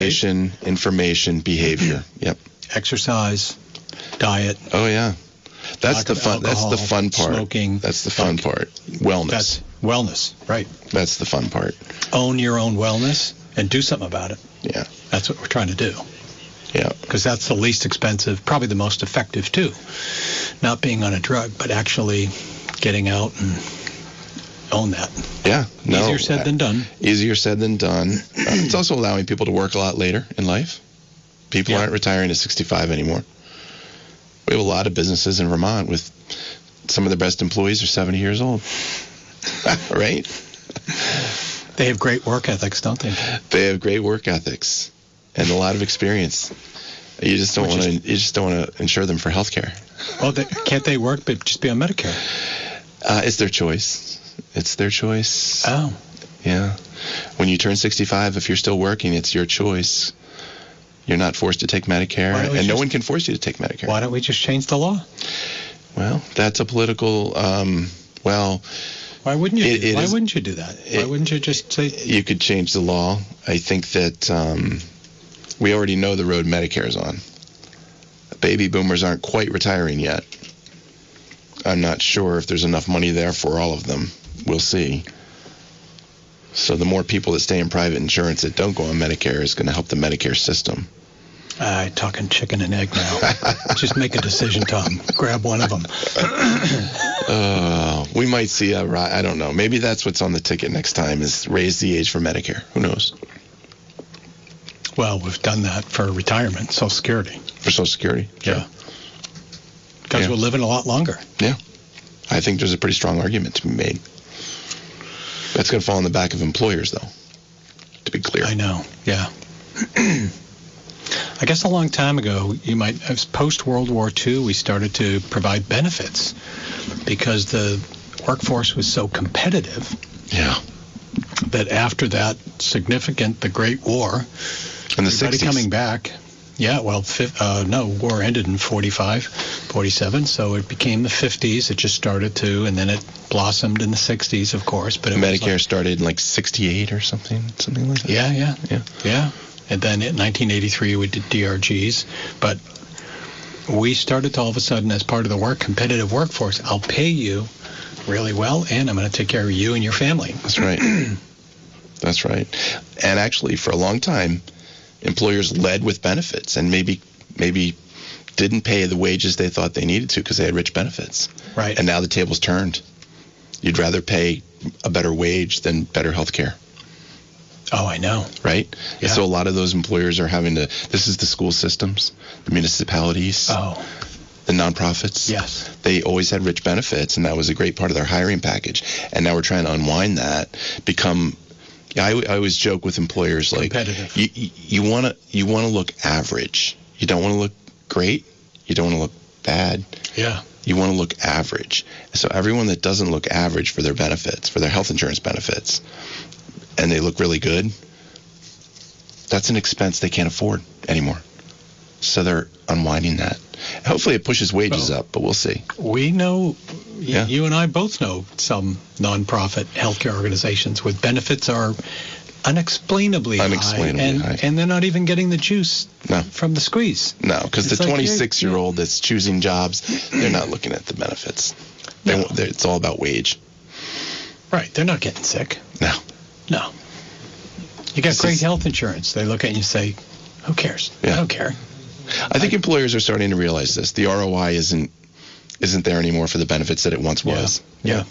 Information, behavior. Yep. Exercise, diet. Oh yeah. That's the fun. Alcohol, that's the fun part. Smoking. That's the fun part. Wellness. That's wellness, right? That's the fun part. Own your own wellness and do something about it. Yeah. That's what we're trying to do. Yeah. Because that's the least expensive, probably the most effective too. Not being on a drug, but actually getting out and own that. Yeah. No, Easier said than done. Easier said than done. It's also allowing people to work a lot later in life. People aren't retiring at 65 anymore. We have a lot of businesses in Vermont with some of the best employees are 70 years old. Right? They have great work ethics, don't they? They have great work ethics and a lot of experience. You just don't want to. You just don't want to insure them for health care. Well, can't they work but just be on Medicare? It's their choice. It's their choice. Oh. Yeah. When you turn 65, if you're still working, it's your choice. You're not forced to take Medicare, and no one can force you to take Medicare. Why don't we just change the law? Well, that's a political. Why wouldn't you? Why wouldn't you do that? Why wouldn't you just say? You could change the law. I think that we already know the road Medicare is on. Baby boomers aren't quite retiring yet. I'm not sure if there's enough money there for all of them. We'll see. So the more people that stay in private insurance that don't go on Medicare is going to help the Medicare system. Talking chicken and egg now. Just make a decision, Tom. Grab one of them. We might see I don't know. Maybe that's what's on the ticket next time is raise the age for Medicare. Who knows? Well, we've done that for retirement, Social Security. For Social Security? Yeah. Because we're living a lot longer. Yeah. I think there's a pretty strong argument to be made. That's going to fall on the back of employers, though, to be clear. I know, yeah. I guess a long time ago, post-World War II, we started to provide benefits because the workforce was so competitive. Yeah. That after that the Great War, in the 60s. Coming back. Yeah, well, war ended in 45, 47, so it became the 50s. It just started to, and then it blossomed in the 60s, of course. But Medicare started in like 68 or something like that. Yeah. And then in 1983, we did DRGs. But we started to all of a sudden, as part of the competitive workforce, I'll pay you really well, and I'm going to take care of you and your family. That's right. That's right. And actually, for a long time, employers led with benefits and maybe didn't pay the wages they thought they needed to because they had rich benefits. Right. And now the table's turned. You'd rather pay a better wage than better health care. Oh, I know. Right? Yeah. And so a lot of those employers are having to, this is the school systems, the municipalities, the nonprofits. Yes. They always had rich benefits, and that was a great part of their hiring package. And now we're trying to unwind that, I always joke with employers like you want to look average. You don't want to look great. You don't want to look bad. Yeah. You want to look average. So everyone that doesn't look average for their benefits, for their health insurance benefits, and they look really good, that's an expense they can't afford anymore. So they're unwinding that. Hopefully it pushes wages up, but we'll see. We know, you and I both know some nonprofit healthcare organizations with benefits are unexplainably high, and they're not even getting the juice from the squeeze. No, because the 26-year-old that's choosing jobs, they're not looking at the benefits. It's all about wage. Right, they're not getting sick. No. You got great health insurance. They look at you and say, who cares? I don't care. I think employers are starting to realize this. The ROI isn't there anymore for the benefits that it once was. Yeah.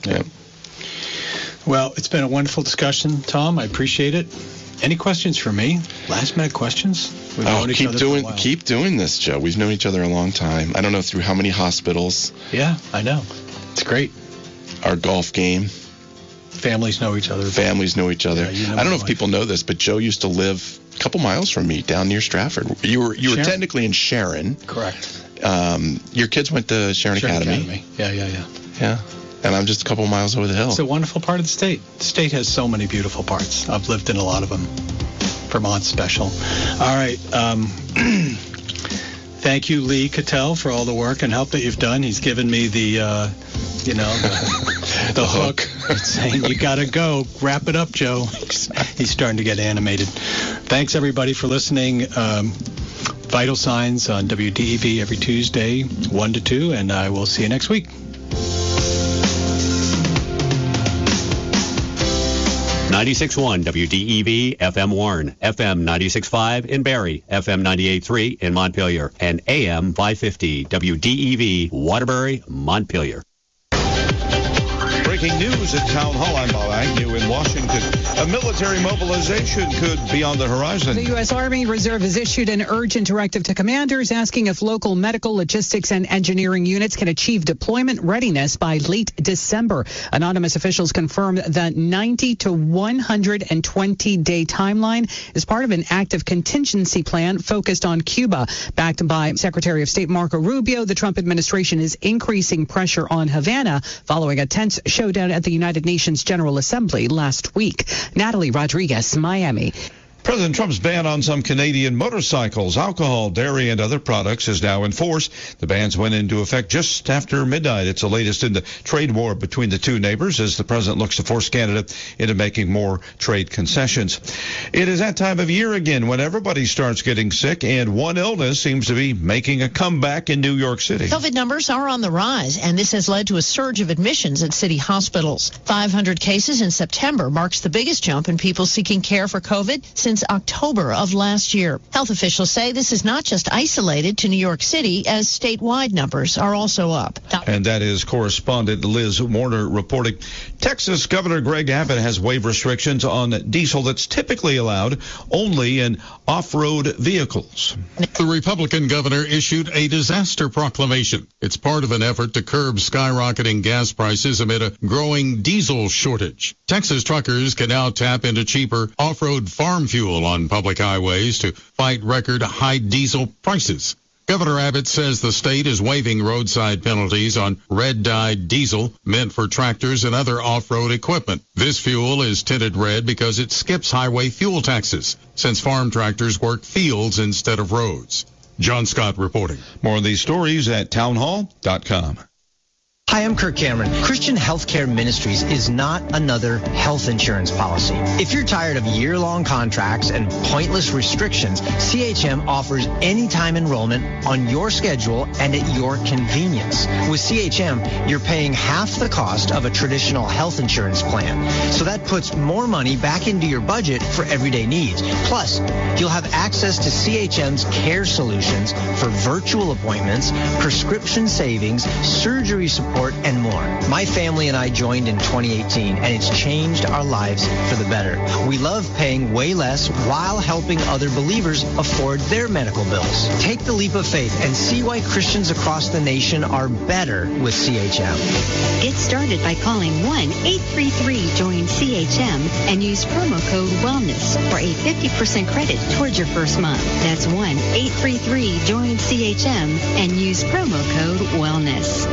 Well, it's been a wonderful discussion, Tom. I appreciate it. Any questions for me? Last minute questions? Keep doing this, Joe. We've known each other a long time. I don't know through how many hospitals. Yeah, I know. It's great. Our golf game. Families know each other. Yeah, I don't know if people know this, but Joe used to live a couple miles from me down near Stratford. You were technically in Sharon. Correct. Your kids went to Sharon Academy. Yeah. And I'm just a couple miles over the hill. It's a wonderful part of the state. The state has so many beautiful parts. I've lived in a lot of them. Vermont's special. All right. Thank you, Lee Cattell, for all the work and help that you've done. He's given me the The hook. It's saying you got to go. Wrap it up, Joe. He's starting to get animated. Thanks, everybody, for listening. Vital Signs on WDEV every Tuesday, 1 to 2, and I will see you next week. 96.1 WDEV FM Warren, FM 96.5 in Barrie, FM 98.3 in Montpelier, and AM 550 WDEV Waterbury, Montpelier. Breaking news at Town Hall. I'm Bob Agnew in Washington. A military mobilization could be on the horizon. The U.S. Army Reserve has issued an urgent directive to commanders asking if local medical, logistics, and engineering units can achieve deployment readiness by late December. Anonymous officials confirmed the 90 to 120-day timeline is part of an active contingency plan focused on Cuba. Backed by Secretary of State Marco Rubio, the Trump administration is increasing pressure on Havana following a tense showdown at the United Nations General Assembly last week. Natalie Rodriguez, Miami. President Trump's ban on some Canadian motorcycles, alcohol, dairy, and other products is now in force. The bans went into effect just after midnight. It's the latest in the trade war between the two neighbors as the president looks to force Canada into making more trade concessions. It is that time of year again when everybody starts getting sick, and one illness seems to be making a comeback in New York City. COVID numbers are on the rise, and this has led to a surge of admissions at city hospitals. 500 cases in September marks the biggest jump in people seeking care for COVID since October of last year. Health officials say this is not just isolated to New York City, as statewide numbers are also up. And that is correspondent Liz Warner reporting. Texas Governor Greg Abbott has waived restrictions on diesel that's typically allowed only in off-road vehicles. The Republican governor issued a disaster proclamation. It's part of an effort to curb skyrocketing gas prices amid a growing diesel shortage. Texas truckers can now tap into cheaper off-road farm fuel on public highways to fight record high diesel prices. Governor Abbott says the state is waiving roadside penalties on red-dyed diesel meant for tractors and other off-road equipment. This fuel is tinted red because it skips highway fuel taxes, since farm tractors work fields instead of roads. John Scott reporting. More of these stories at townhall.com. Hi, I'm Kirk Cameron. Christian Healthcare Ministries is not another health insurance policy. If you're tired of year-long contracts and pointless restrictions, CHM offers anytime enrollment on your schedule and at your convenience. With CHM, you're paying half the cost of a traditional health insurance plan. So that puts more money back into your budget for everyday needs. Plus, you'll have access to CHM's care solutions for virtual appointments, prescription savings, surgery support, and more. My family and I joined in 2018, and it's changed our lives for the better. We love paying way less while helping other believers afford their medical bills. Take the leap of faith and see why Christians across the nation are better with CHM. Get started by calling 1-833-JOIN-CHM and use promo code WELLNESS for a 50% credit towards your first month. That's 1-833-JOIN-CHM and use promo code WELLNESS.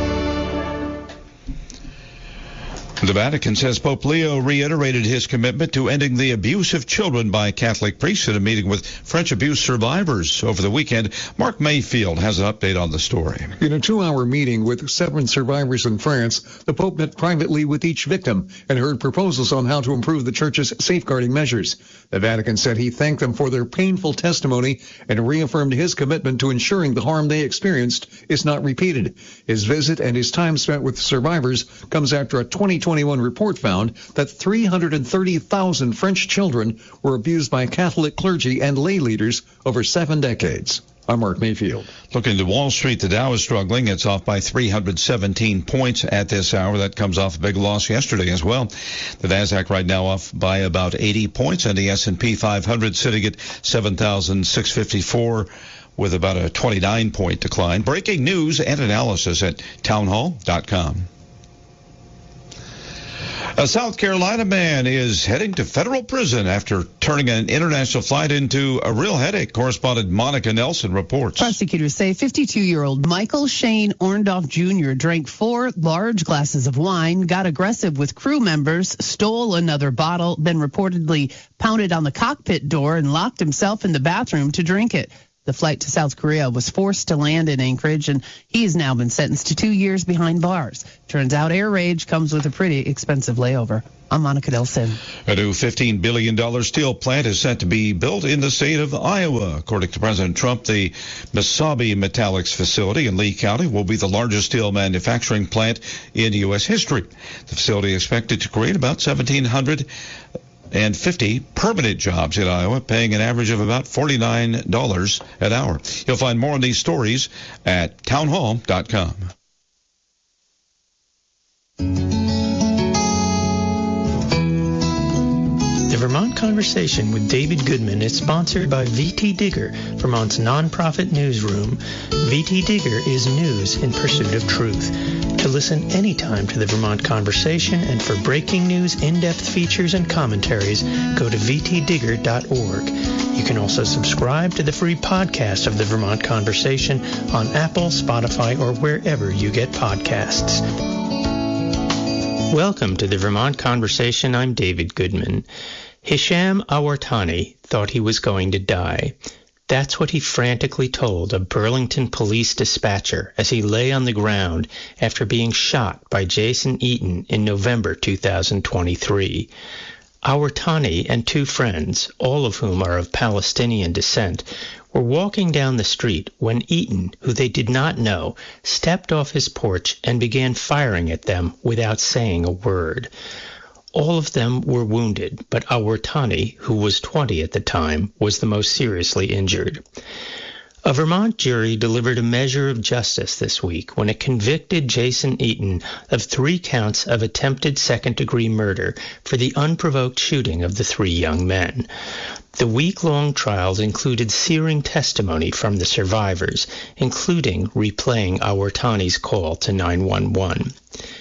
The Vatican says Pope Leo reiterated his commitment to ending the abuse of children by Catholic priests at a meeting with French abuse survivors over the weekend. Mark Mayfield has an update on the story. In a 2-hour meeting with 7 survivors in France, the Pope met privately with each victim and heard proposals on how to improve the Church's safeguarding measures. The Vatican said he thanked them for their painful testimony and reaffirmed his commitment to ensuring the harm they experienced is not repeated. His visit and his time spent with survivors comes after a 2021 report found that 330,000 French children were abused by Catholic clergy and lay leaders over 7 decades. I'm Mark Mayfield. Looking to Wall Street, the Dow is struggling. It's off by 317 points at this hour. That comes off a big loss yesterday as well. The Nasdaq right now off by about 80 points, and the S&P 500 sitting at 7,654 with about a 29-point decline. Breaking news and analysis at townhall.com. A South Carolina man is heading to federal prison after turning an international flight into a real headache. Correspondent Monica Nelson reports. Prosecutors say 52-year-old Michael Shane Orndorff Jr. drank 4 large glasses of wine, got aggressive with crew members, stole another bottle, then reportedly pounded on the cockpit door and locked himself in the bathroom to drink it. The flight to South Korea was forced to land in Anchorage, and he has now been sentenced to 2 years behind bars. Turns out air rage comes with a pretty expensive layover. I'm Monica Nelson. A new $15 billion steel plant is set to be built in the state of Iowa. According to President Trump, the Mesabi Metallics facility in Lee County will be the largest steel manufacturing plant in U.S. history. The facility is expected to create about 1,750 permanent jobs in Iowa, paying an average of about $49 an hour. You'll find more on these stories at townhall.com. The Vermont Conversation with David Goodman is sponsored by VT Digger, Vermont's nonprofit newsroom. VT Digger is news in pursuit of truth. To listen anytime to the Vermont Conversation and for breaking news, in-depth features, and commentaries, go to vtdigger.org. You can also subscribe to the free podcast of the Vermont Conversation on Apple, Spotify, or wherever you get podcasts. Welcome to the Vermont Conversation. I'm David Goodman. Hisham Awartani thought he was going to die. That's what he frantically told a Burlington police dispatcher as he lay on the ground after being shot by Jason Eaton in November 2023. Awartani and two friends, all of whom are of Palestinian descent, were walking down the street when Eaton, who they did not know, stepped off his porch and began firing at them without saying a word. All of them were wounded, but Awartani, who was 20 at the time, was the most seriously injured. A Vermont jury delivered a measure of justice this week when it convicted Jason Eaton of 3 counts of attempted second-degree murder for the unprovoked shooting of the 3 young men. The week-long trials included searing testimony from the survivors, including replaying Awartani's call to 911.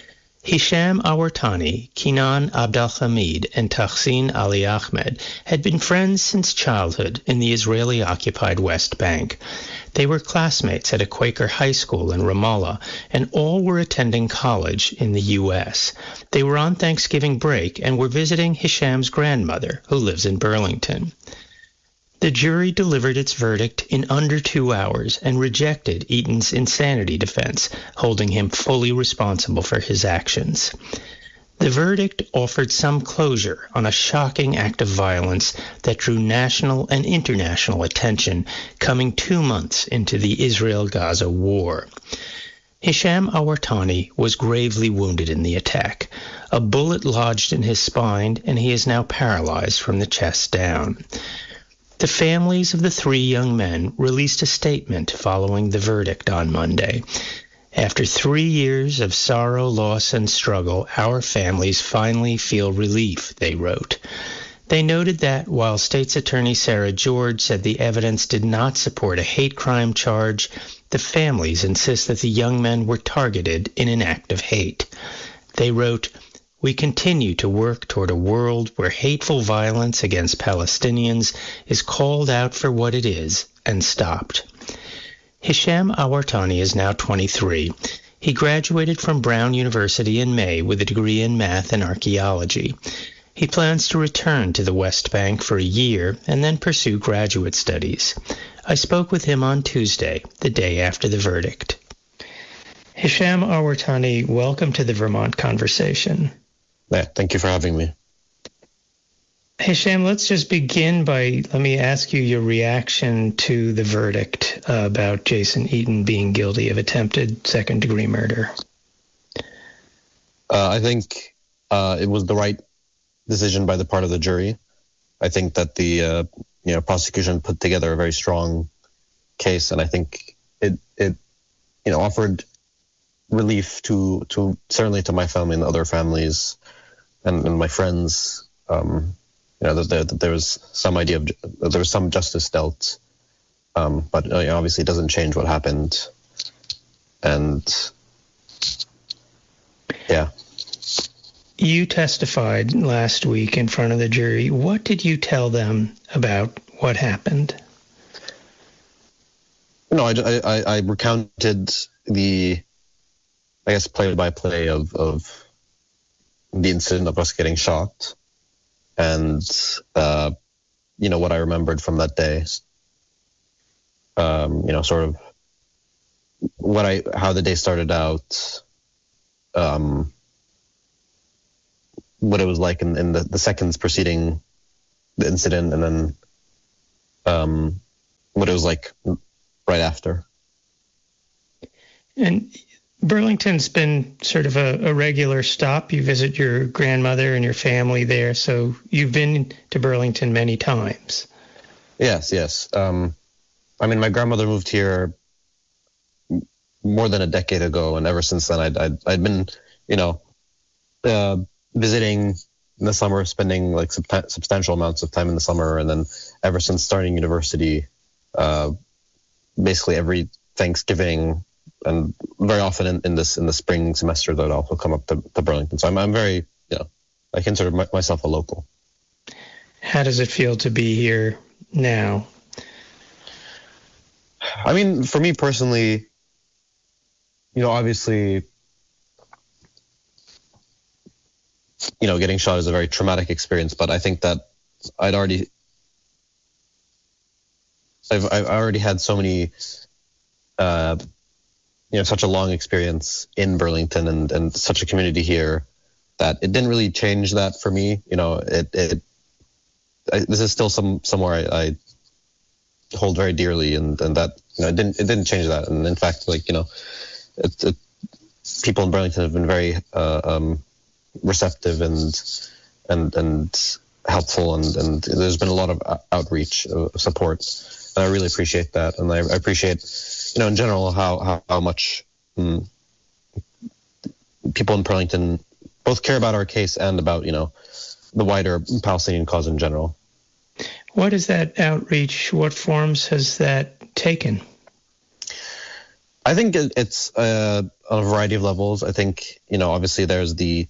Hisham Awartani, Kinan Abdelhamid, and Tahsin Ali Ahmed had been friends since childhood in the Israeli-occupied West Bank. They were classmates at a Quaker high school in Ramallah, and all were attending college in the U.S. They were on Thanksgiving break and were visiting Hisham's grandmother, who lives in Burlington. The jury delivered its verdict in under 2 hours and rejected Eaton's insanity defense, holding him fully responsible for his actions. The verdict offered some closure on a shocking act of violence that drew national and international attention, coming 2 months into the Israel-Gaza war. Hisham Awartani was gravely wounded in the attack. A bullet lodged in his spine, and he is now paralyzed from the chest down. The families of the 3 young men released a statement following the verdict on Monday. After 3 years of sorrow, loss, and struggle, our families finally feel relief, they wrote. They noted that while State's Attorney Sarah George said the evidence did not support a hate crime charge, the families insist that the young men were targeted in an act of hate. They wrote, "We continue to work toward a world where hateful violence against Palestinians is called out for what it is and stopped." Hisham Awartani is now 23. He graduated from Brown University in May with a degree in math and archaeology. He plans to return to the West Bank for a year and then pursue graduate studies. I spoke with him on Tuesday, the day after the verdict. Hisham Awartani, welcome to the Vermont Conversation. Yeah, thank you for having me. Hisham, let's just begin by, let me ask you your reaction to the verdict about Jason Eaton being guilty of attempted second-degree murder. I think it was the right decision by the part of the jury. I think that the prosecution put together a very strong case, and I think it offered relief to certainly to my family and other families and my friends. That there was some idea of there was some justice dealt, but obviously it doesn't change what happened. And yeah. You testified last week in front of the jury. What did you tell them about what happened? No, I recounted the, I guess, play-by-play of the incident of us getting shot, and what I remembered from that day. sort of how the day started out, what it was like in the seconds preceding the incident, and then what it was like right after. And Burlington's been sort of a regular stop. You visit your grandmother and your family there, so you've been to Burlington many times. Yes. I mean, my grandmother moved here more than a decade ago, and ever since then, I'd been, visiting in the summer, spending like substantial amounts of time in the summer, and then ever since starting university, basically every Thanksgiving, and very often in the spring semester, that I'd also come up to Burlington. So I'm very, I consider myself a local. How does it feel to be here now? I mean, for me personally, obviously, getting shot is a very traumatic experience, but I think that I've already had so many, such a long experience in Burlington and such a community here that it didn't really change that for me. This is still somewhere I hold very dearly, and that it didn't change that. And in fact, people in Burlington have been very receptive and helpful, and there's been a lot of outreach, support, and I really appreciate that. And I appreciate, in general, how much people in Burlington both care about our case and about, the wider Palestinian cause in general. What is that outreach? What forms has that taken? I think it's on a variety of levels. I think, obviously there's the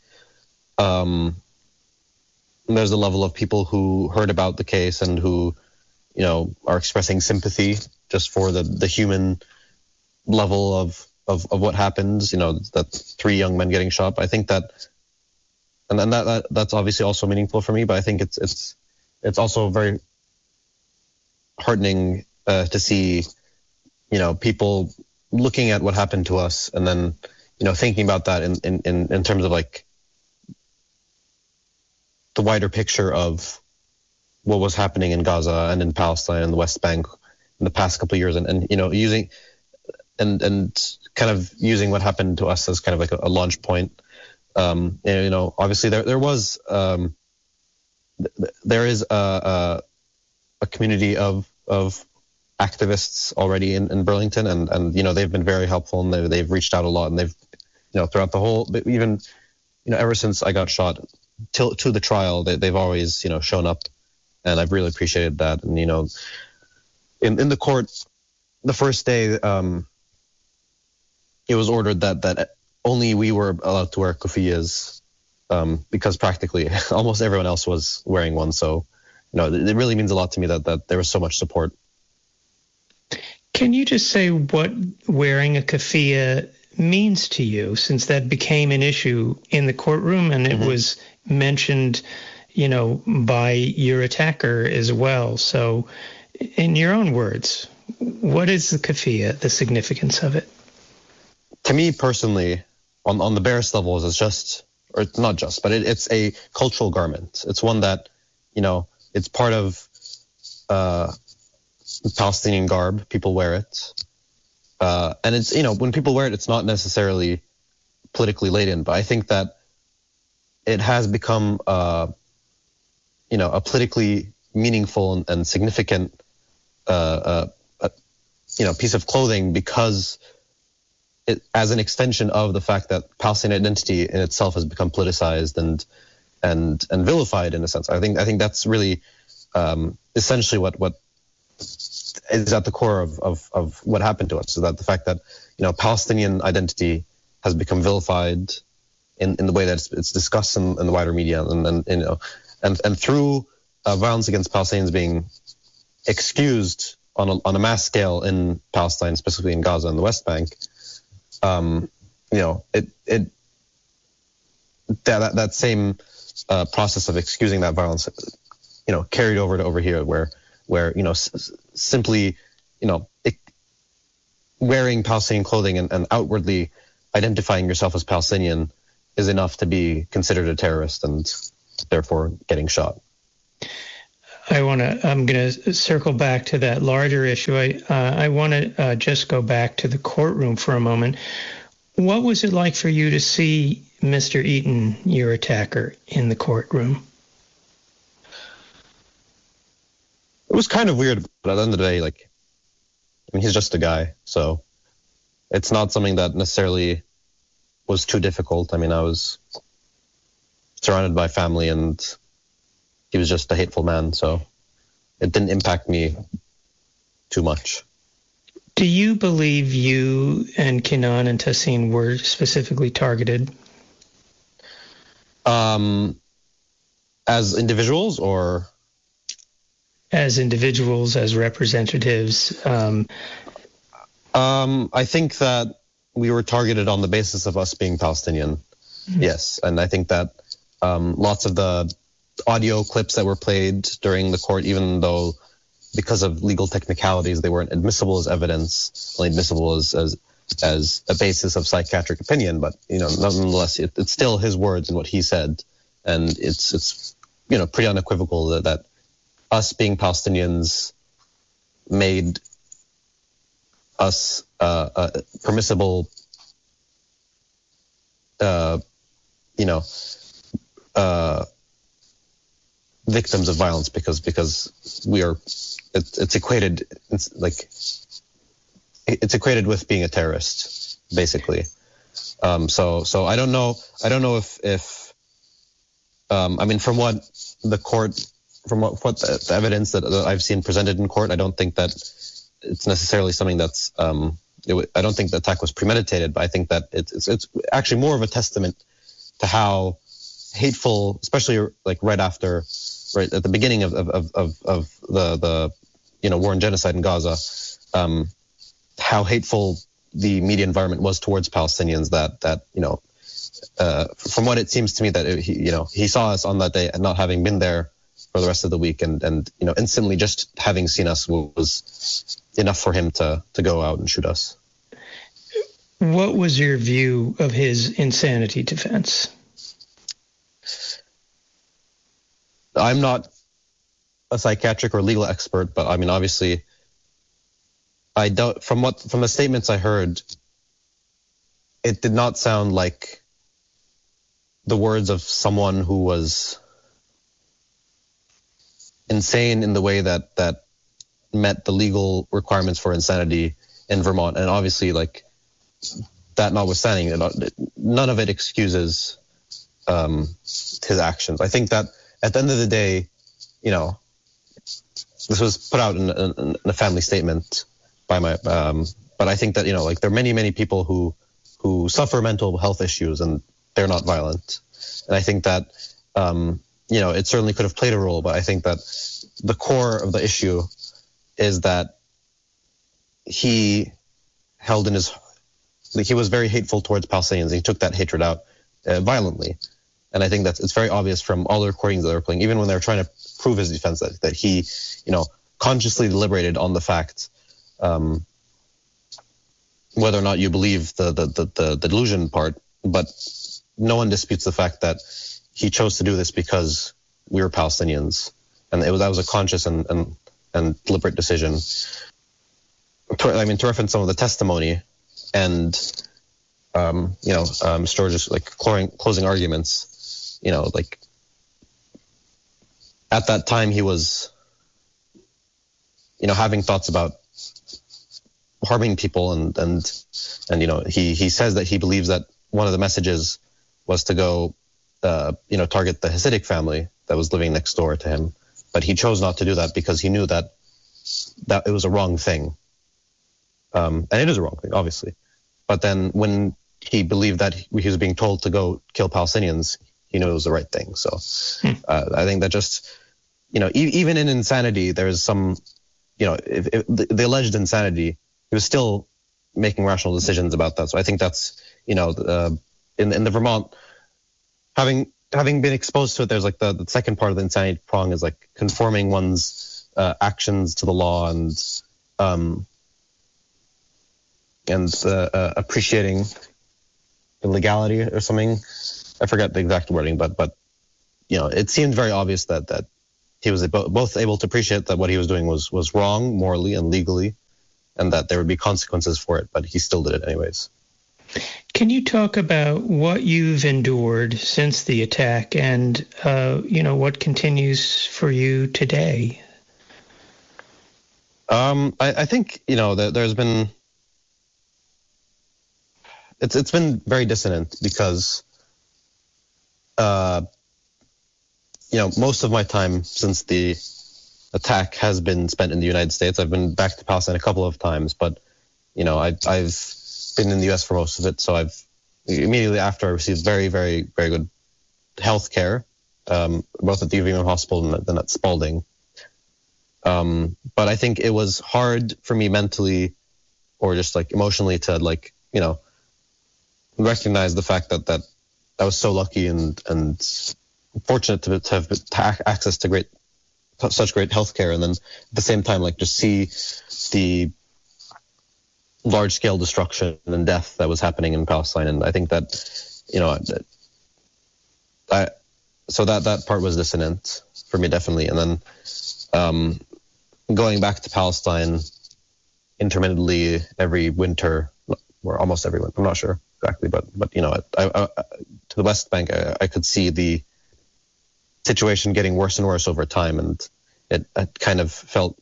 level of people who heard about the case and who, are expressing sympathy just for the human level of what happens, that 3 young men getting shot. I think that, and then that's obviously also meaningful for me, but I think it's also very heartening to see, people looking at what happened to us and then, thinking about that in terms of like the wider picture of what was happening in Gaza and in Palestine and the West Bank in the past couple of years, and using and kind of using what happened to us as kind of like a launch point. Obviously there is a community of activists already in Burlington, and they've been very helpful, and they've reached out a lot, and they've throughout the whole, even ever since I got shot to the trial, they've always shown up, and I've really appreciated that. And in the court, the first day, it was ordered that only we were allowed to wear kufiyas, because practically almost everyone else was wearing one. So it really means a lot to me that there was so much support. Can you just say what wearing a keffiyeh means to you, since that became an issue in the courtroom, and it was mentioned, by your attacker as well. So in your own words, what is the keffiyeh, the significance of it? To me personally, on the barest levels, it's just, or not just, but it's a cultural garment. It's one that, it's part of Palestinian garb. People wear it. And it's, when people wear it, it's not necessarily politically laden, but I think that it has become, a politically meaningful and significant, piece of clothing, because it, as an extension of the fact that Palestinian identity in itself has become politicized and vilified in a sense. I think that's really essentially what is at the core of what happened to us, is that the fact that Palestinian identity has become vilified in the way that it's discussed in the wider media, and through violence against Palestinians being excused on a mass scale in Palestine, specifically in Gaza and the West Bank. That same process of excusing that violence, carried over to over here, where simply, wearing Palestinian clothing and outwardly identifying yourself as Palestinian is enough to be considered a terrorist and therefore getting shot. I'm going to circle back to that larger issue. I want to just go back to the courtroom for a moment. What was it like for you to see Mr. Eaton, your attacker, in the courtroom? It was kind of weird, but at the end of the day, he's just a guy, so it's not something that necessarily was too difficult. I was surrounded by family, and he was just a hateful man, so it didn't impact me too much. Do you believe you and Kenan and Tassin were specifically targeted? As individuals or? As individuals, as representatives. I think that we were targeted on the basis of us being Palestinian. Mm-hmm. Yes, and I think that lots of the audio clips that were played during the court, even though because of legal technicalities they weren't admissible as evidence, only admissible as a basis of psychiatric opinion, but nonetheless it's still his words and what he said, and it's pretty unequivocal that us being Palestinians made us permissible victims of violence because we are it's equated with being a terrorist, basically. So I don't know if from what the court, from what the evidence that I've seen presented in court, I don't think that it's necessarily something that's I don't think the attack was premeditated, but I think that it's actually more of a testament to how hateful, especially right at the beginning of the war and genocide in Gaza, how hateful the media environment was towards Palestinians. That from what it seems to me that he saw us on that day and not having been there for the rest of the week, and instantly just having seen us was enough for him to go out and shoot us. What was your view of his insanity defense? I'm not a psychiatric or legal expert, but obviously, I don't. From the statements I heard, it did not sound like the words of someone who was insane in the way that met the legal requirements for insanity in Vermont, and obviously, that notwithstanding, none of it excuses his actions. I think that at the end of the day, this was put out in a family statement by my, but I think that there are many people who suffer mental health issues and they're not violent, and I think that it certainly could have played a role, but I think that the core of the issue is that he held in his, he was very hateful towards Palestinians. He took that hatred out violently. And I think that it's very obvious from all the recordings that they were playing, even when they were trying to prove his defense, that he, consciously deliberated on the fact, whether or not you believe the delusion part, but no one disputes the fact that he chose to do this because we were Palestinians, and that was a conscious and deliberate decision. To reference some of the testimony and Mr. George's closing arguments. At that time he was, having thoughts about harming people, and he says that he believes that one of the messages was to go, target the Hasidic family that was living next door to him, but he chose not to do that because he knew that it was a wrong thing, and it is a wrong thing, obviously. But then when he believed that he was being told to go kill Palestinians, he knew it was the right thing. So I think that just, even in insanity, there is some, if the alleged insanity, he was still making rational decisions about that. So I think that's, in the Vermont, having been exposed to it, there's the second part of the insanity prong is conforming one's actions to the law, and appreciating the legality or something. I forget the exact wording, but it seemed very obvious that he was both able to appreciate that what he was doing was wrong morally and legally, and that there would be consequences for it, but he still did it anyways. Can you talk about what you've endured since the attack and, what continues for you today? I think, there's been, it's been very dissonant because, most of my time since the attack has been spent in the United States. I've been back to Palestine a couple of times, but, I've been in the U.S. for most of it. So I've immediately after I received very, very, very good health care, both at the UVM hospital and then at Spalding. But I think it was hard for me mentally or just like emotionally to recognize the fact that I was so lucky and fortunate to have access to such great healthcare, and then at the same time, just see the large-scale destruction and death that was happening in Palestine. And I think that, so that part was dissonant for me, definitely. And then going back to Palestine intermittently every winter, or almost every winter, I'm not sure exactly, but to the West Bank, I could see the situation getting worse and worse over time, and it kind of felt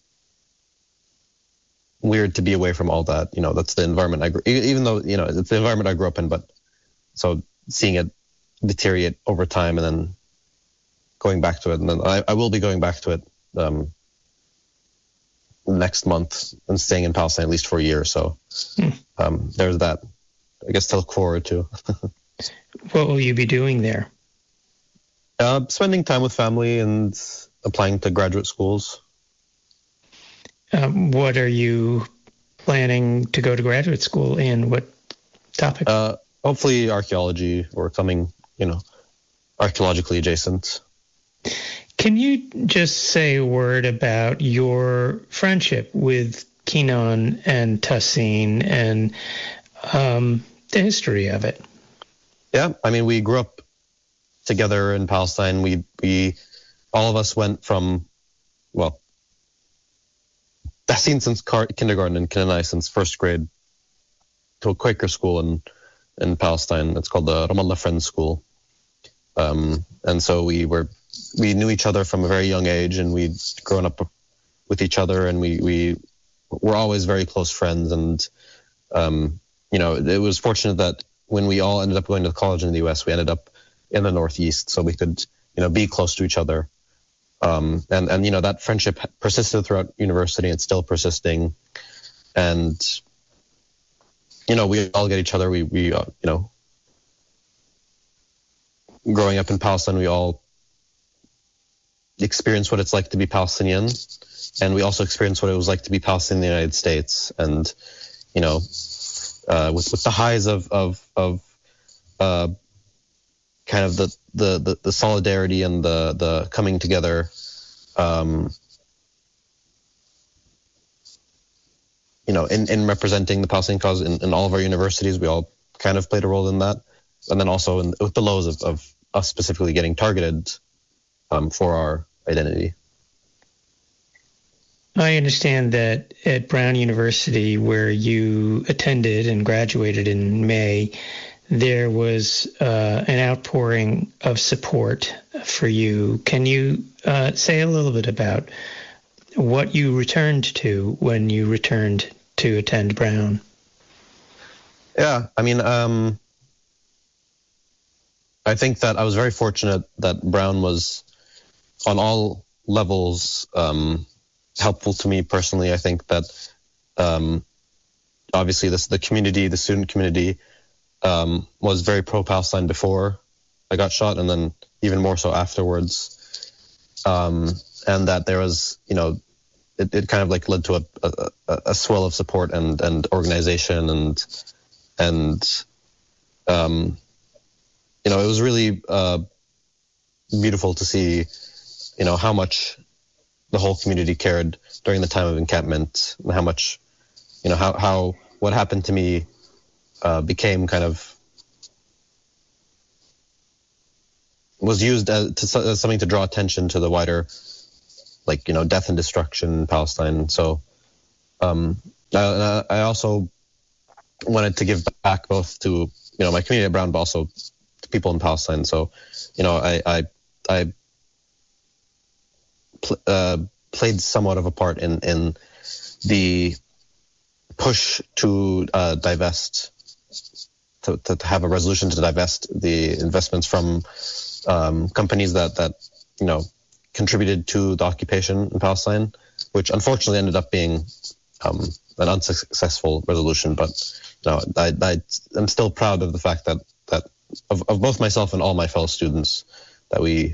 weird to be away from all that. That's the environment even though it's the environment I grew up in, but so seeing it deteriorate over time and then going back to it, and then I will be going back to it next month and staying in Palestine at least for a year. So there's that, I guess, to look forward to. What will you be doing there? Spending time with family and applying to graduate schools. What are you planning to go to graduate school in? What topic? Hopefully archaeology or something, archaeologically adjacent. Can you just say a word about your friendship with Kenan and Tassin and the history of it? Yeah, we grew up together in Palestine. We all of us went from, Tassin since kindergarten and Kenan and I since first grade, to a Quaker school in Palestine. It's called the Ramallah Friends School. And so we knew each other from a very young age, and we'd grown up with each other, and we were always very close friends. And, it was fortunate that when we all ended up going to college in the U.S., we ended up in the Northeast, so we could, be close to each other. And that friendship persisted throughout university. It's still persisting. And, we all get each other. We growing up in Palestine, we all experience what it's like to be Palestinian. And we also experience what it was like to be Palestinian in the United States. And, with the highs of kind of the solidarity and the coming together, in representing the Palestinian cause in all of our universities, we all kind of played a role in that. And then also with the lows of us specifically getting targeted for our identity. I understand that at Brown University, where you attended and graduated in May, there was an outpouring of support for you. Can you say a little bit about what you returned to when you returned to attend Brown? Yeah, I think that I was very fortunate that Brown was on all levels helpful to me personally. I think that obviously the community, the student community, was very pro-Palestine before I got shot, and then even more so afterwards. And that there was, it kind of led to a swell of support and organization and it was really beautiful to see, how much the whole community cared during the time of encampment, and how much, how what happened to me became kind of was used as something to draw attention to the wider, like, death and destruction in Palestine. So I also wanted to give back both to my community at Brown, but also to people in Palestine. So I played somewhat of a part in the push to divest, to have a resolution to divest the investments from companies that contributed to the occupation in Palestine, which unfortunately ended up being an unsuccessful resolution. But I'm still proud of the fact that of both myself and all my fellow students that we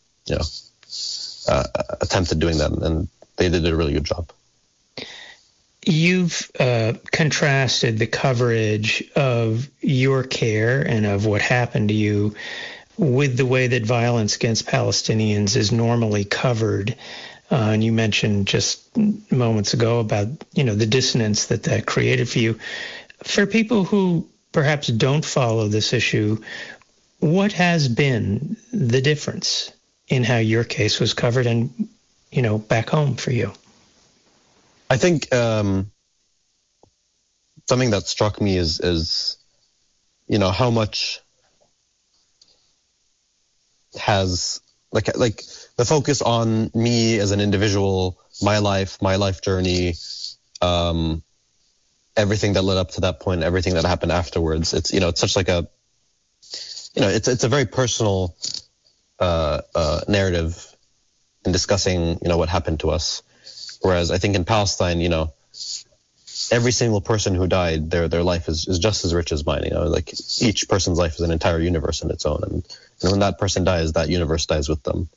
attempted doing that, and they did a really good job. You've contrasted the coverage of your care and of what happened to you with the way that violence against Palestinians is normally covered. And you mentioned just moments ago about, the dissonance that created for you. For people who perhaps don't follow this issue, what has been the difference in how your case was covered and, back home for you? I think something that struck me is how much has like the focus on me as an individual, my life journey, everything that led up to that point, everything that happened afterwards. It's it's such like a it's a very personal narrative in discussing what happened to us. Whereas I think in Palestine, every single person who died, their life is just as rich as mine. Like each person's life is an entire universe in its own, and when that person dies, that universe dies with them.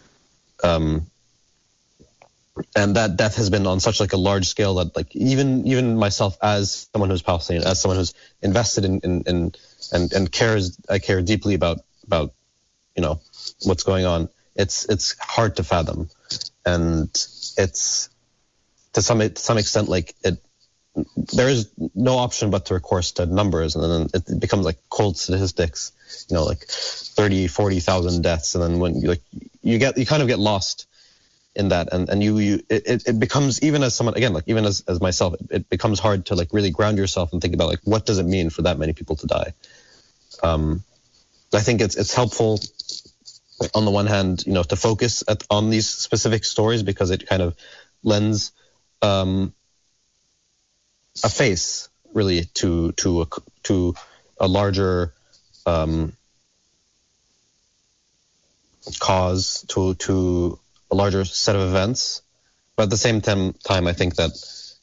And that death has been on such like a large scale that like even myself, as someone who's Palestinian, as someone who's invested in and cares, I care deeply about what's going on. It's hard to fathom, and it's to some extent like there is no option but to recourse to numbers, and then it becomes like cold statistics, like 30, 40,000 deaths, and then when you kind of get lost in that, and it becomes, even as someone, again, like even as myself, it becomes hard to like really ground yourself and think about like what does it mean for that many people to die. I think it's helpful on the one hand, to focus on these specific stories, because it kind of lends a face really to a larger cause, to a larger set of events. But at the same time, I think that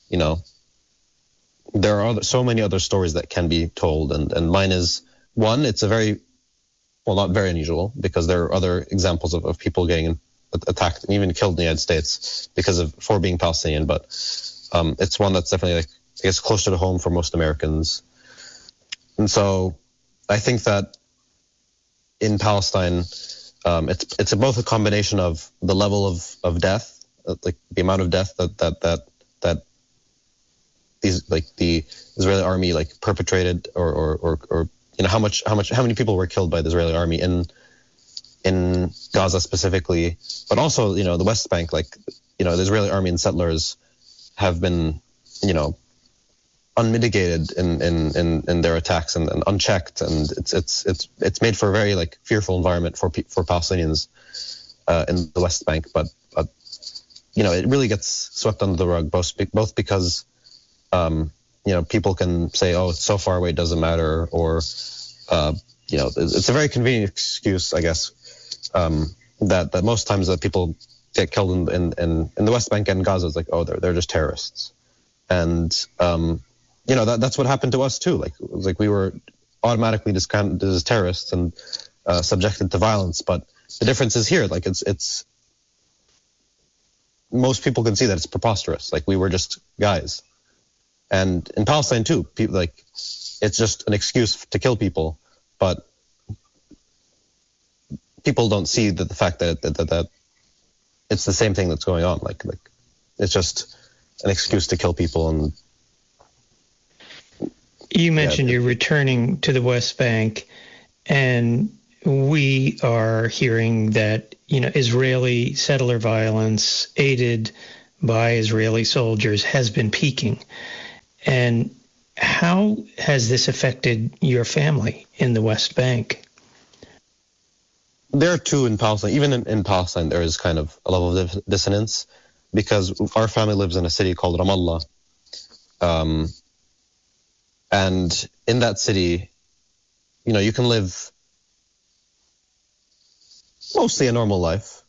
there are so many other stories that can be told, and mine is one. It's a very, well, not very unusual, because there are other examples of people getting attacked and even killed in the United States for being Palestinian, but it's one that's definitely, like, I guess, closer to home for most Americans. And so I think that in Palestine, it's both a combination of the level of death, like the amount of death that these, like, the Israeli army like perpetrated, or how many people were killed by the Israeli army in Gaza specifically, but also the West Bank. Like the Israeli army and settlers have been unmitigated in their attacks and unchecked, and it's made for a very like fearful environment for Palestinians in the West Bank. But it really gets swept under the rug, both because people can say, oh, it's so far away, it doesn't matter, or it's a very convenient excuse, I guess, that most times that people get killed in the West Bank and Gaza is like, oh, they're just terrorists. And that's what happened to us too. Like we were automatically discounted as terrorists and subjected to violence. But the difference is here, like it's most people can see that it's preposterous. Like we were just guys. And in Palestine too, people, like, it's just an excuse to kill people, but people don't see the fact that it's the same thing that's going on. Like it's just an excuse to kill people. And You mentioned you're returning to the West Bank, and we are hearing that, Israeli settler violence aided by Israeli soldiers has been peaking. And how has this affected your family in the West Bank? There are two in Palestine. Even in Palestine, there is kind of a level of dissonance because our family lives in a city called Ramallah. And in that city, you can live mostly a normal life.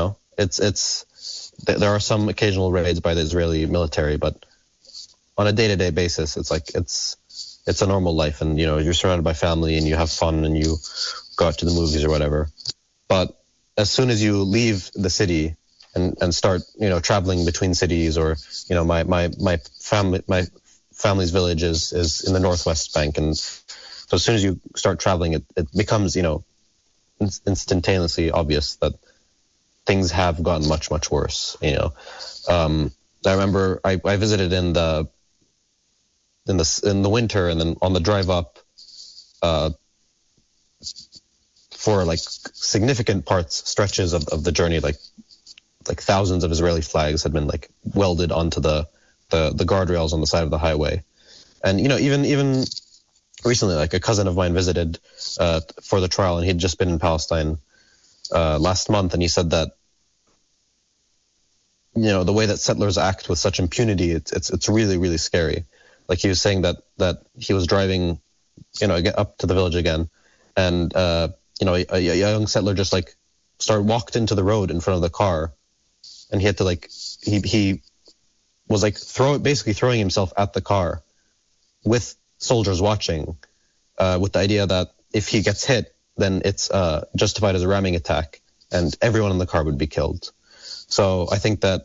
There are some occasional raids by the Israeli military, but on a day-to-day basis, it's a normal life, and you're surrounded by family and you have fun and you go out to the movies or whatever. But as soon as you leave the city and start traveling between cities, or my family's village is in the Northwest Bank, and so as soon as you start traveling, it becomes instantaneously obvious that things have gotten much worse. I remember I visited in the winter, and then on the drive up, for like significant stretches of the journey, like thousands of Israeli flags had been like welded onto the guardrails on the side of the highway. And even recently, like a cousin of mine visited for the trial, and he'd just been in Palestine last month, and he said that the way that settlers act with such impunity, it's really, really scary. Like he was saying that he was driving up to the village again, and a young settler just like walked into the road in front of the car, and he had to he was basically throwing himself at the car with soldiers watching, with the idea that if he gets hit, then it's justified as a ramming attack, and everyone in the car would be killed. So I think that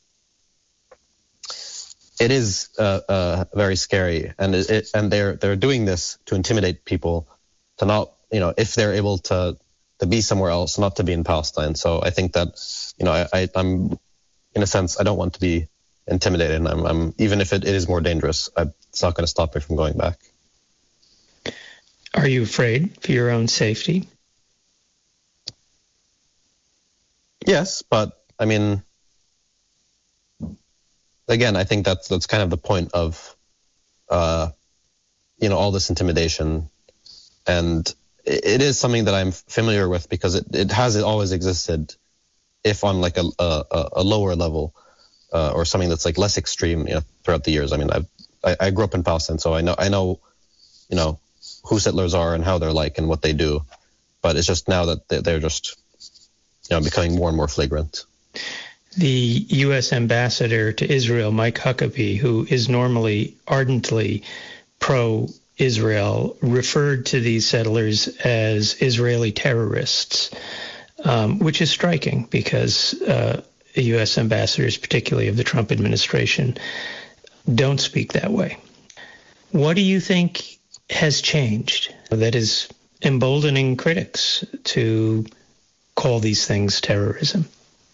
it is very scary, and they're doing this to intimidate people to not, if they're able to be somewhere else, not to be in Palestine. So I think that I'm in a sense, I don't want to be intimidated, and I'm even if it is more dangerous, it's not going to stop me from going back. Are you afraid for your own safety? Yes, but I mean, again, I think that's kind of the point of all this intimidation, and it is something that I'm familiar with because it has always existed, if on like a lower level or something that's like less extreme throughout the years. I mean, I grew up in Palestine, so I know who settlers are and how they're like and what they do, but it's just now that they're just becoming more and more flagrant. The U.S. ambassador to Israel, Mike Huckabee, who is normally ardently pro-Israel, referred to these settlers as Israeli terrorists, which is striking because U.S. ambassadors, particularly of the Trump administration, don't speak that way. What do you think has changed that is emboldening critics to call these things terrorism?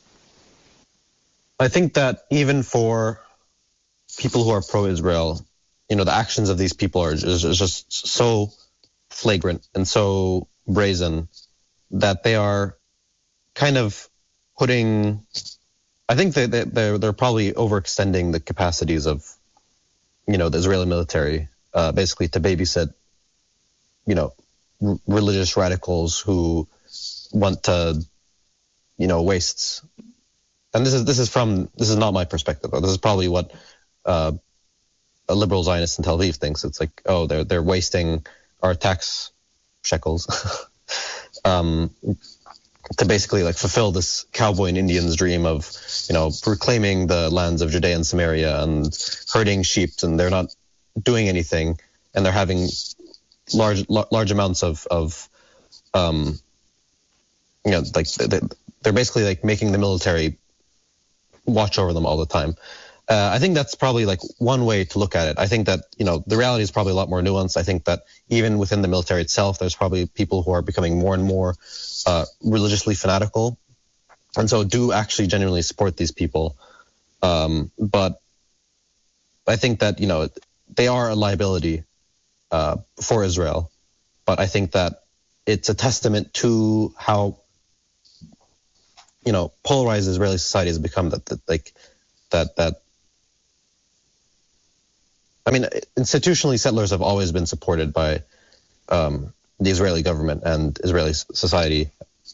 I think that even for people who are pro-Israel, the actions of these people is just so flagrant and so brazen that they are kind of putting, I think they're probably overextending the capacities of, the Israeli military, basically to babysit, religious radicals who want to, waste. And this is not my perspective. This is probably what a liberal Zionist in Tel Aviv thinks. It's like, oh, they're wasting our tax shekels to basically like fulfill this cowboy and Indian's dream of, reclaiming the lands of Judea and Samaria and herding sheep, and they're not doing anything, and they're having large amounts of like they're basically like making the military watch over them all the time. I think that's probably like one way to look at it. I think that, the reality is probably a lot more nuanced. I think that even within the military itself, there's probably people who are becoming more and more religiously fanatical, and so do actually genuinely support these people. But I think that, they are a liability for Israel. But I think that it's a testament to how, polarized Israeli society has become. Institutionally, settlers have always been supported by the Israeli government and Israeli society,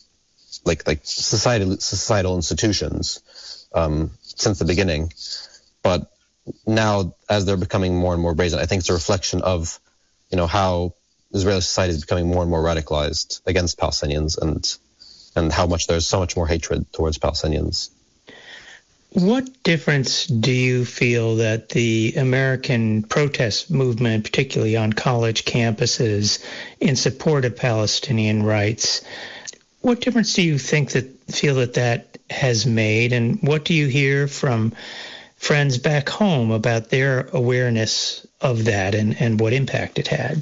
societal institutions since the beginning. But now, as they're becoming more and more brazen, I think it's a reflection of, how Israeli society is becoming more and more radicalized against Palestinians and how much there's so much more hatred towards Palestinians. What difference do you feel that the American protest movement, particularly on college campuses in support of Palestinian rights, what difference do you feel that has made, and what do you hear from friends back home about their awareness of that and what impact it had?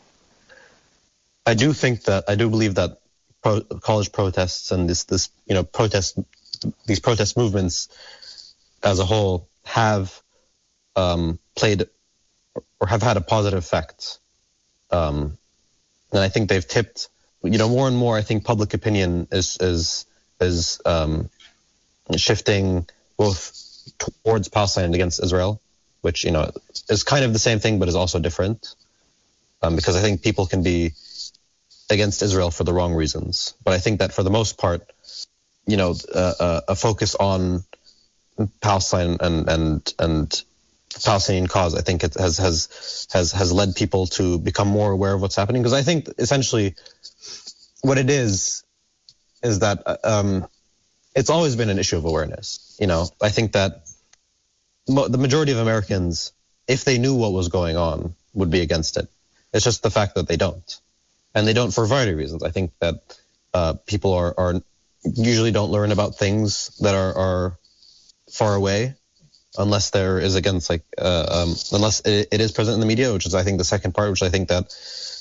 I do believe that college protests and these protest movements as a whole have played or have had a positive effect. And I think they've tipped, more and more. I think public opinion is shifting both towards Palestine and against Israel, which is kind of the same thing, but is also different. Because I think people can be against Israel for the wrong reasons, but I think that for the most part, a focus on Palestine and Palestinian cause, I think it has led people to become more aware of what's happening. Because I think essentially what it is that it's always been an issue of awareness. I think that the majority of Americans, if they knew what was going on, would be against it. It's just the fact that they don't. And they don't for a variety of reasons. I think that people are usually don't learn about things that are far away, unless there is unless it is present in the media, which is I think the second part, which I think that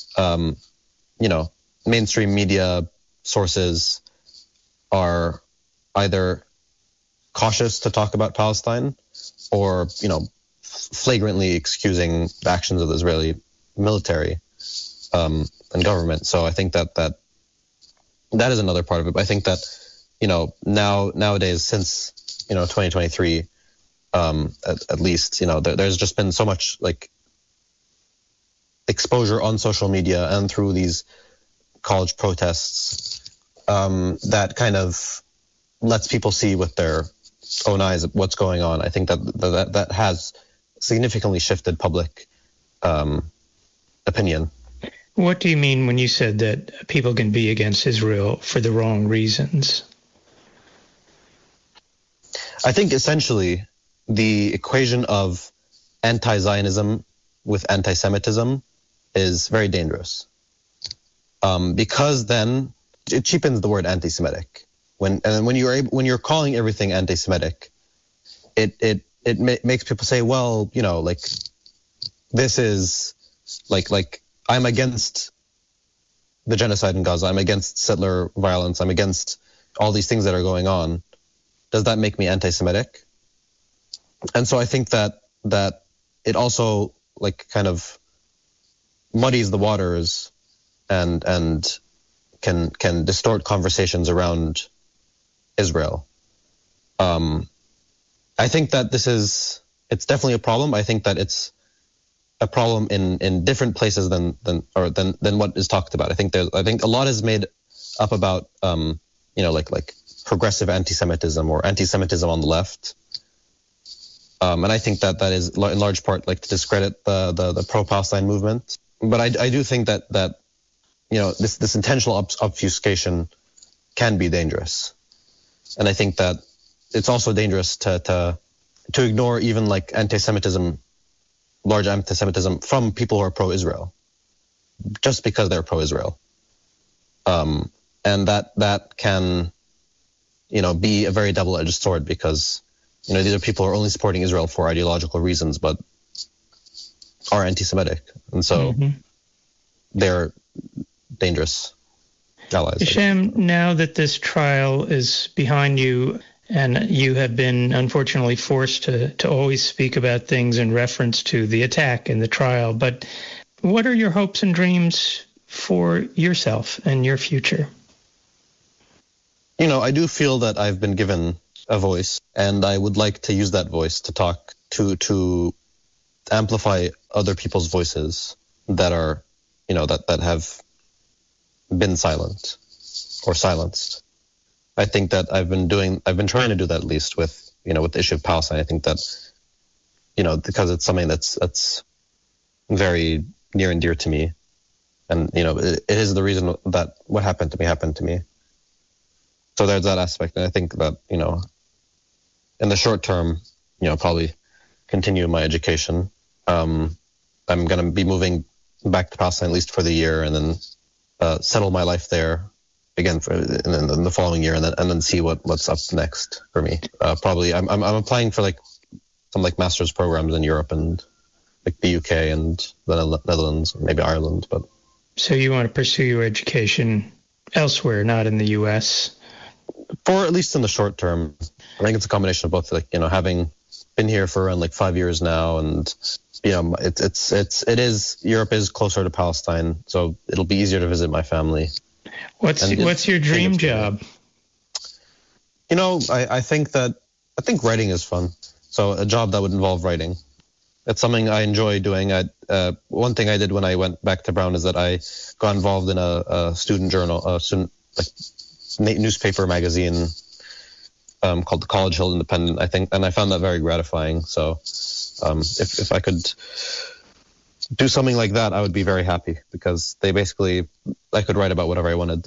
mainstream media sources are either cautious to talk about Palestine or flagrantly excusing the actions of the Israeli military and government. So I think that is another part of it. But I think that nowadays, since 2023, at least there's just been so much exposure on social media and through these college protests that kind of lets people see with their own eyes what's going on. I think that has significantly shifted public opinion. What do you mean when you said that people can be against Israel for the wrong reasons? I think essentially the equation of anti-Zionism with anti-Semitism is very dangerous, because then it cheapens the word anti-Semitic. When you're calling everything anti-Semitic, it makes people say, well, this is like I'm against the genocide in Gaza. I'm against settler violence. I'm against all these things that are going on. Does that make me anti-Semitic? And so I think that it also kind of muddies the waters and can distort conversations around Israel. I think that it's definitely a problem. I think that it's a problem in different places than what is talked about. I think a lot is made up about progressive anti-Semitism or anti-Semitism on the left, and I think that is in large part to discredit the pro-Palestine movement. But I do think that this intentional obfuscation can be dangerous, and I think that it's also dangerous to ignore even anti-Semitism. Large anti-Semitism from people who are pro-Israel, just because they're pro-Israel, and that can, be a very double-edged sword, because these are people who are only supporting Israel for ideological reasons, but are anti-Semitic, and so they're dangerous allies. Hishem, now that this trial is behind you, and you have been unfortunately forced to always speak about things in reference to the attack and the trial, but what are your hopes and dreams for yourself and your future? I do feel that I've been given a voice, and I would like to use that voice to talk to amplify other people's voices that are, that have been silent or silenced. I think that I've been trying to do that, at least with the issue of Palestine. I think that, because it's something that's very near and dear to me. And, it is the reason that what happened to me. So there's that aspect. And I think that, in the short term, probably continue my education. I'm going to be moving back to Palestine at least for the year, and then settle my life there again in the following year, and then see what's up next for me. Probably I'm applying for some master's programs in Europe and the UK and the Netherlands, maybe Ireland. But so you want to pursue your education elsewhere, not in the U.S.? For at least in the short term. I think it's a combination of both, having been here for around 5 years now, and Europe is closer to Palestine, so it'll be easier to visit my family. What's your dream job? I think writing is fun. So a job that would involve writing. It's something I enjoy doing. One thing I did when I went back to Brown is that I got involved in a student journal, newspaper magazine called the College Hill Independent, I think, and I found that very gratifying. So if I could do something like that, I would be very happy, because I could write about whatever I wanted.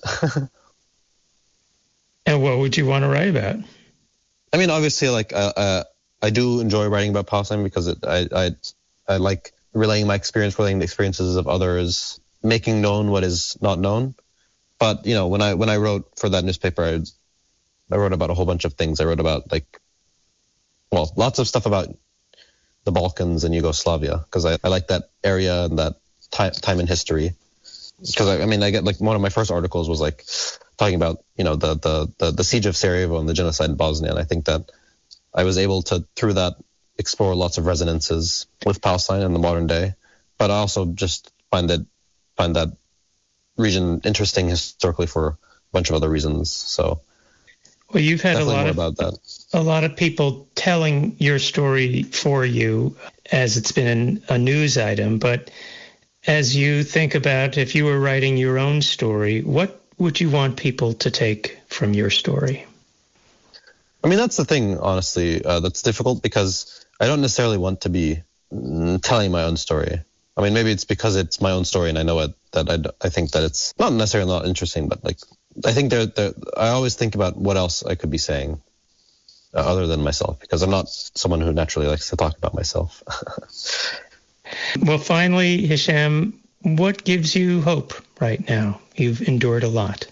And what would you want to write about? I mean, obviously, I do enjoy writing about Palestine, because I like relaying my experience, relaying the experiences of others, making known what is not known. But when I wrote for that newspaper, I wrote about a whole bunch of things. I wrote about lots of stuff about the Balkans and Yugoslavia, because I like that area and that time in history. Because I get one of my first articles was talking about the siege of Sarajevo and the genocide in Bosnia, and I think that I was able to, through that, explore lots of resonances with Palestine in the modern day. But I also just find that region interesting historically for a bunch of other reasons. So, well, you've had a lot of people telling your story for you as it's been a news item. But as you think about, if you were writing your own story, what would you want people to take from your story? I mean, that's the thing, honestly, that's difficult, because I don't necessarily want to be telling my own story. I mean, maybe it's because it's my own story and I know it, that I think that it's not necessarily not interesting, but I think I always think about what else I could be saying other than myself, because I'm not someone who naturally likes to talk about myself. Well, finally, Hisham, what gives you hope right now? You've endured a lot.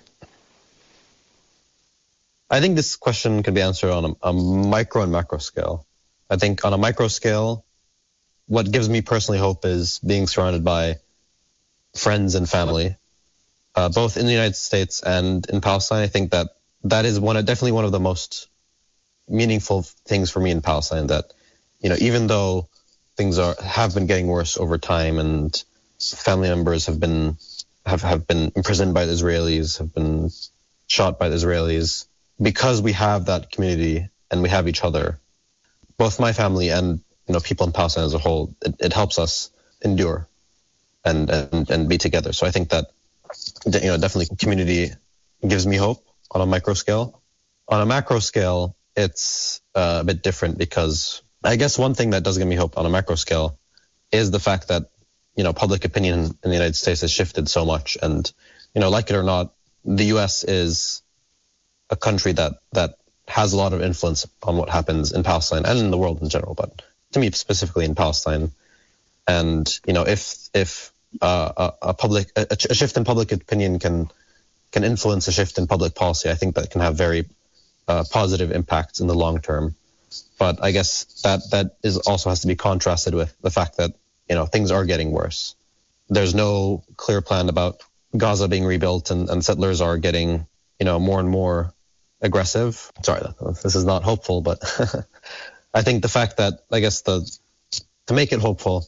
I think this question can be answered on a micro and macro scale. I think on a micro scale, what gives me personally hope is being surrounded by friends and family, both in the United States and in Palestine. I think that is definitely one of the most meaningful things for me in Palestine, that, even though things have been getting worse over time, and family members have been imprisoned by the Israelis, have been shot by the Israelis, because we have that community and we have each other, both my family and people in Palestine as a whole, it helps us endure and be together. So I think that definitely community gives me hope on a micro scale. On a macro scale, it's a bit different, because I guess one thing that does give me hope on a macro scale is the fact that public opinion in the United States has shifted so much, and like it or not, the U.S. is a country that has a lot of influence on what happens in Palestine and in the world in general, but to me specifically in Palestine. And if a shift in public opinion can influence a shift in public policy, I think that can have very positive impacts in the long term. But I guess that also has to be contrasted with the fact that things are getting worse. There's no clear plan about Gaza being rebuilt, and settlers are getting more and more aggressive. Sorry, this is not hopeful, but I think the fact that, I guess, to make it hopeful,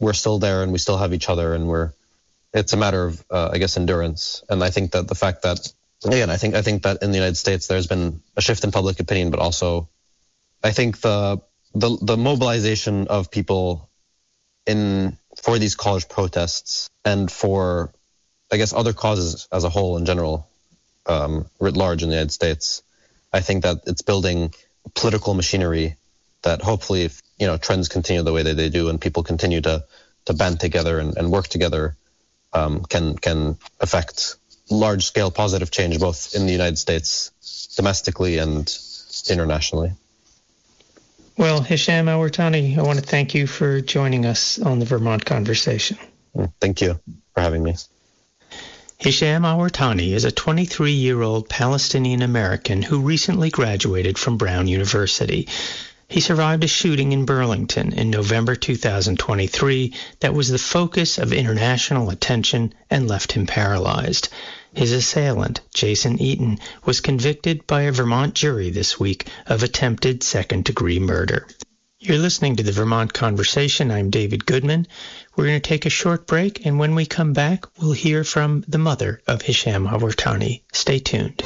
we're still there and we still have each other, and it's a matter of, I guess, endurance. And I think that the fact that, again, I think that in the United States there's been a shift in public opinion, but also I think the mobilization of people for these college protests and for, I guess, other causes as a whole in general, writ large in the United States, I think that it's building political machinery that hopefully, if trends continue the way that they do and people continue to band together and work together, can affect large-scale positive change both in the United States domestically and internationally. Well, Hisham Awartani, I want to thank you for joining us on the Vermont Conversation. Thank you for having me. Hisham Awartani is a 23-year-old Palestinian American who recently graduated from Brown University. He survived a shooting in Burlington in November 2023 that was the focus of international attention and left him paralyzed. His assailant, Jason Eaton, was convicted by a Vermont jury this week of attempted second-degree murder. You're listening to the Vermont Conversation. I'm David Goodman. We're going to take a short break, and when we come back, we'll hear from the mother of Hisham Awartani. Stay tuned.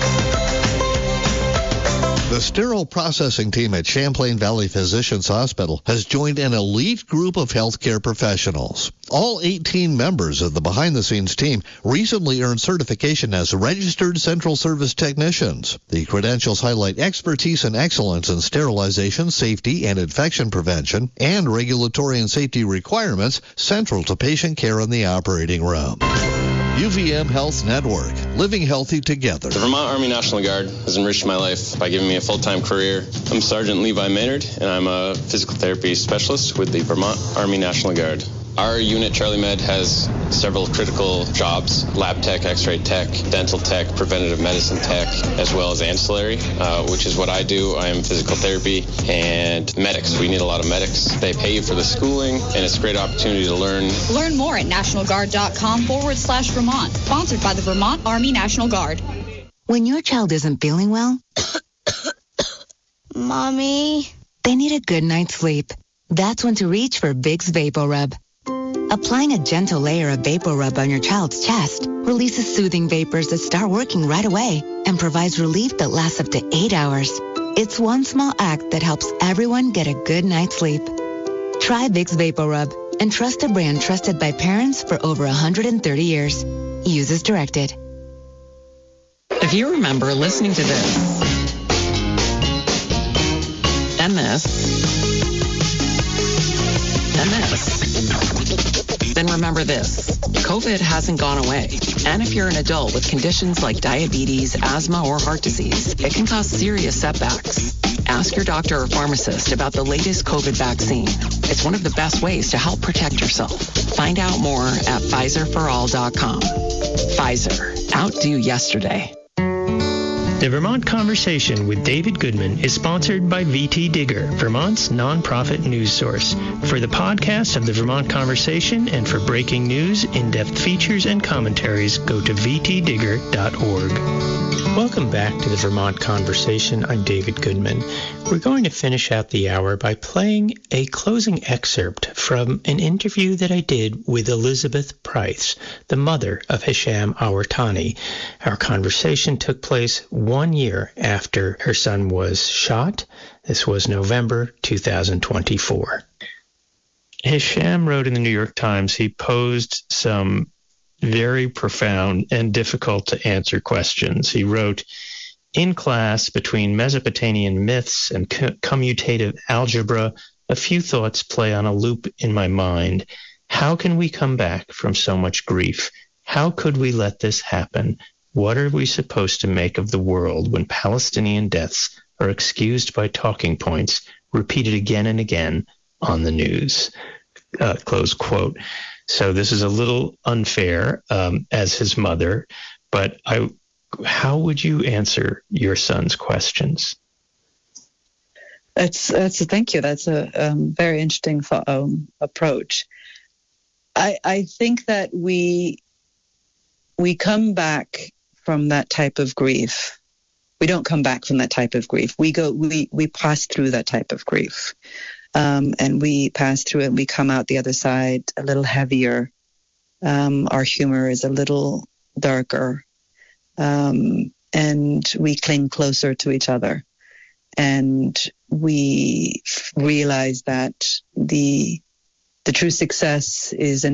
The sterile processing team at Champlain Valley Physicians Hospital has joined an elite group of healthcare professionals. All 18 members of the behind-the-scenes team recently earned certification as registered central service technicians. The credentials highlight expertise and excellence in sterilization, safety, and infection prevention, and regulatory and safety requirements central to patient care in the operating room. UVM Health Network, living healthy together. The Vermont Army National Guard has enriched my life by giving me a full-time career. I'm Sergeant Levi Maynard, and I'm a physical therapy specialist with the Vermont Army National Guard. Our unit, Charlie Med, has several critical jobs: lab tech, x-ray tech, dental tech, preventative medicine tech, as well as ancillary, which is what I do. I am physical therapy and medics. We need a lot of medics. They pay you for the schooling, and it's a great opportunity to learn. Learn more at nationalguard.com/Vermont. Sponsored by the Vermont Army National Guard. When your child isn't feeling well, Mommy, they need a good night's sleep. That's when to reach for Vicks VapoRub. Applying a gentle layer of VapoRub on your child's chest releases soothing vapors that start working right away and provides relief that lasts up to 8 hours. It's one small act that helps everyone get a good night's sleep. Try Vicks VapoRub and trust a brand trusted by parents for over 130 years. Use as directed. If you remember listening to this and this and this, then remember this: COVID hasn't gone away. And if you're an adult with conditions like diabetes, asthma, or heart disease, it can cause serious setbacks. Ask your doctor or pharmacist about the latest COVID vaccine. It's one of the best ways to help protect yourself. Find out more at PfizerForAll.com. Pfizer. Outdo yesterday. The Vermont Conversation with David Goodman is sponsored by VT Digger, Vermont's nonprofit news source. For the podcast of the Vermont Conversation and for breaking news, in-depth features, and commentaries, go to vtdigger.org. Welcome back to the Vermont Conversation. I'm David Goodman. We're going to finish out the hour by playing a closing excerpt from an interview that I did with Elizabeth Price, the mother of Hisham Awartani. Our conversation took place 1 year after her son was shot. This was November 2024. Hisham wrote in the New York Times he posed some very profound and difficult to answer questions. He wrote, "In class, between Mesopotamian myths and commutative algebra, a few thoughts play on a loop in my mind. How can we come back from so much grief? How could we let this happen? What are we supposed to make of the world when Palestinian deaths are excused by talking points repeated again and again on the news?" Close quote. So this is a little unfair as his mother, but how would you answer your son's questions? Thank you. That's a very interesting approach. I think that we come back from that type of grief. We don't come back from that type of grief. We pass through that type of grief. and we pass through it and we come out the other side a little heavier. Our humor is a little darker, and we cling closer to each other. And we realize that the true success is in